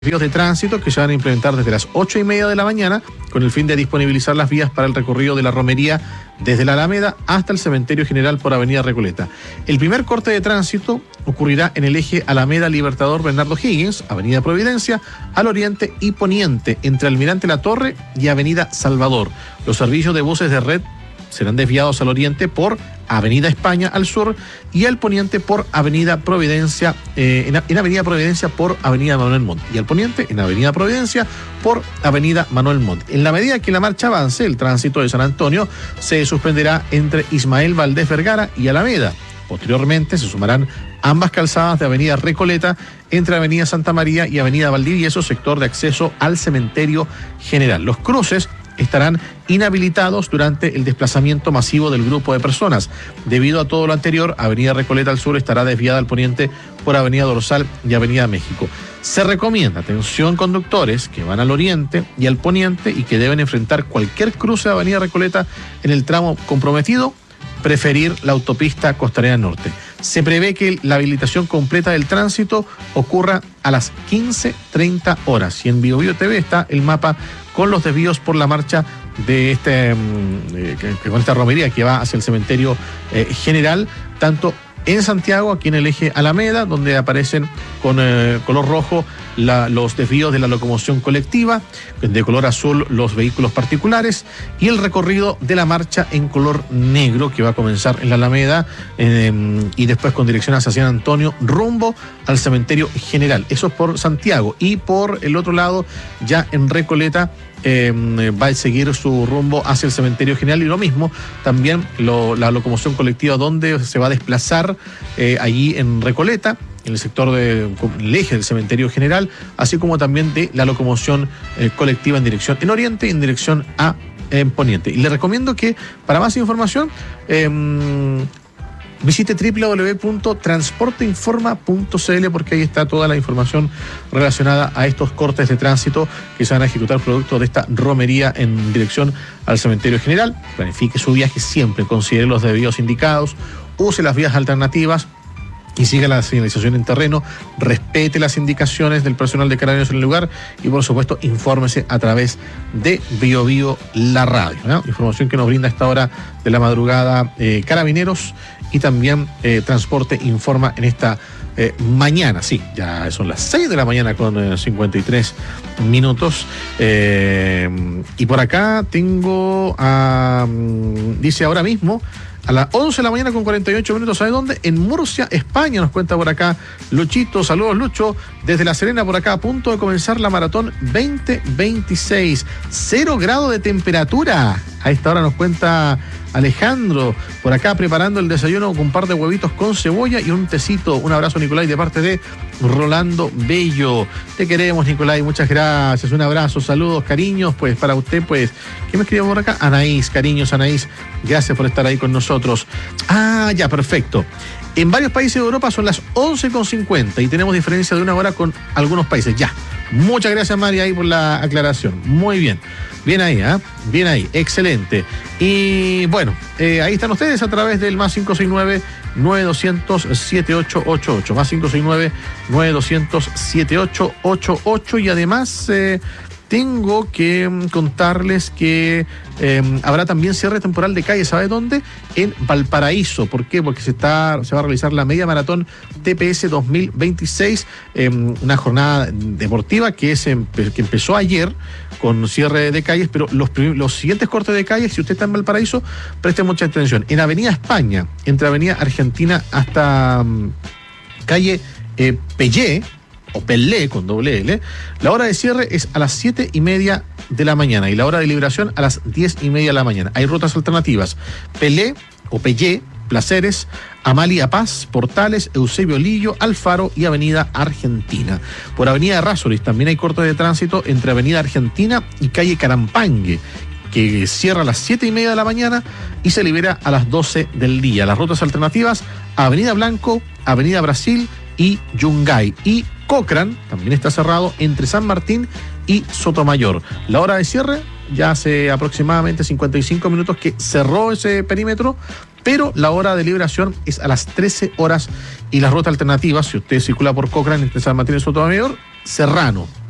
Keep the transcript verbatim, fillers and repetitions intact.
Desvíos de tránsito que se van a implementar desde las ocho y media de la mañana con el fin de disponibilizar las vías para el recorrido de la romería desde la Alameda hasta el Cementerio General por Avenida Recoleta. El primer corte de tránsito ocurrirá en el eje Alameda Libertador Bernardo Higgins, Avenida Providencia, al oriente y poniente, entre Almirante La Torre y Avenida Salvador. Los servicios de buses de red serán desviados al oriente por Avenida España al sur y al poniente por Avenida Providencia, eh, en, en Avenida Providencia por Avenida Manuel Montt, y al poniente en Avenida Providencia por Avenida Manuel Montt. En la medida que la marcha avance, el tránsito de San Antonio se suspenderá entre Ismael Valdés Vergara y Alameda. Posteriormente se sumarán ambas calzadas de Avenida Recoleta entre Avenida Santa María y Avenida Valdivieso, sector de acceso al Cementerio General. Los cruces estarán inhabilitados durante el desplazamiento masivo del grupo de personas. Debido a todo lo anterior, Avenida Recoleta al sur estará desviada al poniente por Avenida Dorsal y Avenida México. Se recomienda, atención conductores que van al oriente y al poniente y que deben enfrentar cualquier cruce de Avenida Recoleta en el tramo comprometido, preferir la autopista Costanera Norte. Se prevé que la habilitación completa del tránsito ocurra a las quince treinta horas. Y en Bio Bio T V está el mapa con los desvíos por la marcha de este eh, que, con esta romería que va hacia el Cementerio eh, General, tanto en Santiago, aquí en el eje Alameda, donde aparecen con eh, color rojo la, los desvíos de la locomoción colectiva, de color azul los vehículos particulares, y el recorrido de la marcha en color negro, que va a comenzar en la Alameda eh, y después con dirección hacia San Antonio, rumbo al Cementerio General. Eso es por Santiago. Y por el otro lado, ya en Recoleta, Eh, va a seguir su rumbo hacia el Cementerio General, y lo mismo también lo, la locomoción colectiva donde se va a desplazar eh, allí en Recoleta, en el sector del de, eje del Cementerio General, así como también de la locomoción eh, colectiva en dirección en oriente y en dirección a en poniente. Y le recomiendo que para más información eh, visite doble u doble u doble u punto transporteinforma punto c l, porque ahí está toda la información relacionada a estos cortes de tránsito que se van a ejecutar producto de esta romería en dirección al Cementerio General. Planifique su viaje siempre, considere los desvíos indicados, use las vías alternativas y siga la señalización en terreno, respete las indicaciones del personal de Carabineros en el lugar y, por supuesto, infórmese a través de Bio Bio la radio, ¿no? Información que nos brinda a esta hora de la madrugada eh, Carabineros y también eh, Transporte Informa en esta eh, mañana. Sí, ya son las seis de la mañana con eh, cincuenta y tres minutos. Eh, y por acá tengo, a, dice ahora mismo, a las once de la mañana con cuarenta y ocho minutos, ¿sabe dónde? En Murcia, España, nos cuenta por acá Luchito. Saludos, Lucho, desde La Serena por acá, a punto de comenzar la maratón veinte veintiséis. Cero grado de temperatura. A esta hora nos cuenta Alejandro, por acá preparando el desayuno con un par de huevitos con cebolla y un tecito. Un abrazo, Nicolai, de parte de Rolando Bello. Te queremos, Nicolai, muchas gracias. Un abrazo, saludos, cariños, pues para usted, pues, ¿qué me escribió por acá? Anaís, cariños, Anaís, gracias por estar ahí con nosotros. Ah, ya, perfecto. En varios países de Europa son las once con cincuenta y tenemos diferencia de una hora con algunos países. Ya, muchas gracias, María, ahí por la aclaración. Muy bien. Bien ahí, ¿eh? Bien ahí, excelente. Y bueno, eh, ahí están ustedes a través del más cinco seis nueve, nueve dos cero cero, siete ocho ocho ocho, más cinco seis nueve, nueve dos cero cero, siete ocho ocho ocho. Y además eh, tengo que contarles que eh, habrá también cierre temporal de calle, ¿sabe dónde? En Valparaíso. ¿Por qué? Porque se está se va a realizar la media maratón T P S dos mil veintiséis, eh, una jornada deportiva que, es, que empezó ayer con cierre de calles, pero los, los siguientes cortes de calles, si usted está en Valparaíso, preste mucha atención. En Avenida España, entre Avenida Argentina hasta um, calle eh, Pellé, o Pelé con doble L, la hora de cierre es a las siete y media de la mañana y la hora de liberación a las diez y media de la mañana. Hay rutas alternativas: Pelé o Pellé, Placeres, Amalia Paz, Portales, Eusebio Lillo, Alfaro y Avenida Argentina. Por Avenida Errázuriz también hay corte de tránsito entre Avenida Argentina y calle Carampangue, que cierra a las siete y media de la mañana y se libera a las doce del día. Las rutas alternativas: Avenida Blanco, Avenida Brasil y Yungay. Y Cochrane también está cerrado entre San Martín y Sotomayor. La hora de cierre, ya hace aproximadamente cincuenta y cinco minutos que cerró ese perímetro, pero la hora de liberación es a las trece horas y la ruta alternativa, si usted circula por Cochrane entre San Martín y Sotomayor, Serrano.